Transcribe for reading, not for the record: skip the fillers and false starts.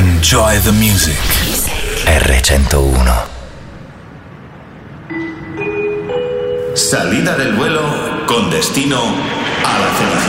Enjoy the music. R101. Salida del vuelo con destino a la felicidad.